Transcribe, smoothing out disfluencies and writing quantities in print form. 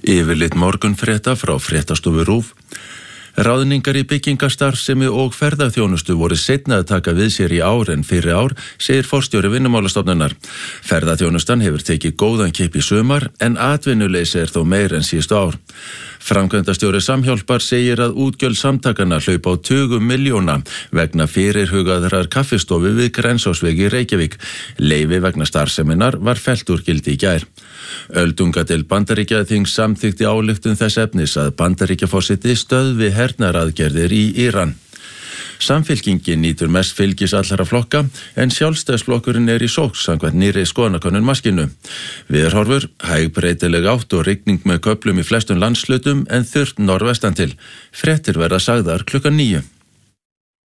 Yfirlit morgunfrétta frá fréttastofu RÚV. Ráðningar í byggingastarfsemi og ferðaþjónustu voru seinna að taka við sér í ár en fyrri ár, segir forstjóri Vinnumálastofnunar. Ferðaþjónustan hefur tekið góðan kipp í sumar en atvinnuleysi þó meir en síðustu ár. Framkvæmdastjóri Samhjálpar segir að útgjöld samtakanna hlaupa á tugum milljóna vegna fyrirhugaðrar kaffistofu við Grensásvegi í Reykjavík. Leyfi vegna starfseminnar var fellt úr gildi í gær. Öldungadeild Bandaríkjaþings samþykkti ályktun þess efnis að Bandaríkjaforseti stöðvi hernaðaraðgerðir í Íran. Samfylkingin nýtur mest fylgis allra flokka en Sjálfstæðisflokkurinn í sókn samkvæmt nýrri skoðanakönnun Maskínu. Veðurhorfur, hæg breytileg átt og rigning með köflum í flestum landshlutum en þurrt norðvestan til. Fréttir verða sagðar 9:00.